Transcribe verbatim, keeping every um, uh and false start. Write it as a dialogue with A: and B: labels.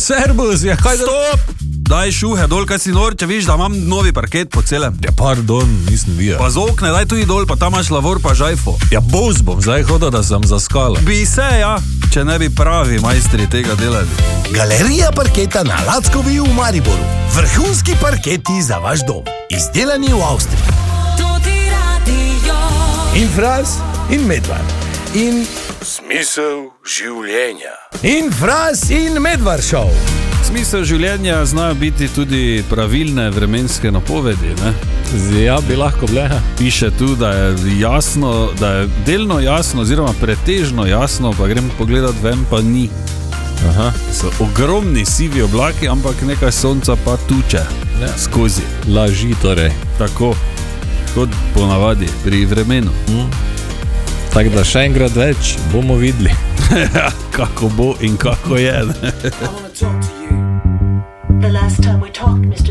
A: servus, ja, kaj da...
B: Stop! Daj šuhe dol, kaj si nor, če viš, da imam novi parket po celem.
A: Ja, pardon, nisem videl.
B: Pa z okne, daj tu i dol, pa tam imaš lavor, pa žajfo.
A: Ja, boz bom zdaj hodil, da sem zaskala.
B: Bi se, ja, če ne bi pravi majstri tega delali.
C: Galerija parketa na Lackovi v Mariboru. Vrhunski parketi za vaš dom. Izdelani v Avstriji. In Fras, in Medvar, in... Smisel življenja. In Fras, in Medvar šov.
B: Smisel življenja znajo biti tudi pravilne vremenske napovedi, ne?
A: Ja, bi lahko bile.
B: Piše tu, da je jasno, da je delno jasno, oziroma pretežno jasno, pa grem pogledat ven, pa ni.
A: Aha.
B: So ogromni sivi oblaki, ampak nekaj sonca pa tuče
A: ja.
B: skozi.
A: Laži torej.
B: Tako, kot ponavadi pri vremenu.
A: Mm. Tako da še enkrat več bomo videli.
B: Kako bo in kako je.
D: I want to talk to you. The last time we talked, Mister